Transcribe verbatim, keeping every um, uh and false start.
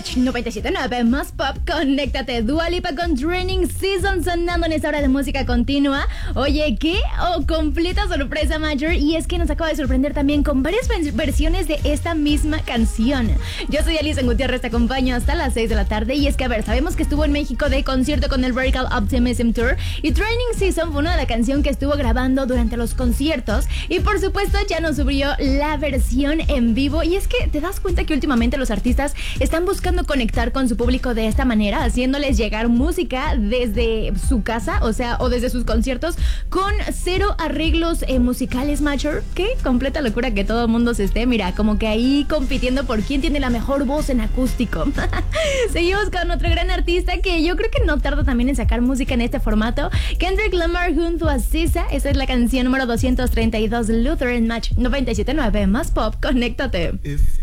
Match noventa y siete punto nueve más pop, conéctate. Dua Lipa con Training Season sonando en esta hora de música continua. Oye, ¿qué? Oh, completa sorpresa, Major. Y es que nos acaba de sorprender también con varias versiones de esta misma canción. Yo soy Alison Gutiérrez, te acompaño hasta las seis de la tarde. Y es que, a ver, sabemos que estuvo en México de concierto con el Radical Optimism Tour. Y Training Season fue una de las canciones que estuvo grabando durante los conciertos. Y por supuesto, ya nos subió la versión en vivo. Y es que te das cuenta que últimamente los artistas están buscando conectar con su público de esta manera, haciéndoles llegar música desde su casa, o sea, o desde sus conciertos, con cero arreglos eh, musicales, Major. Qué completa locura que todo el mundo se esté, mira, como que ahí compitiendo por quién tiene la mejor voz en acústico. Seguimos con otro gran artista que yo creo que no tarda también en sacar música en este formato, Kendrick Lamar junto a S Z A. Esta es la canción número doscientos treinta y dos, Lutheran Match noventa y siete punto nueve más pop, conéctate. If